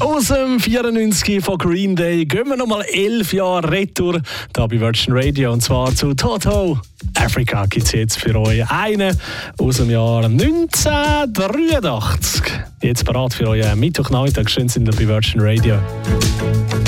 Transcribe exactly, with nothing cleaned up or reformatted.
Aus dem vierundneunzig von Green Day gehen wir nochmal elf Jahre retour da bei Virgin Radio, und zwar zu Toto. Africa gibt es jetzt für euch einen aus dem Jahr neunzehnhundertdreiundachtzig. Jetzt bereit für euch Mittwochnachmittag. Schön sind ihr bei Virgin Radio.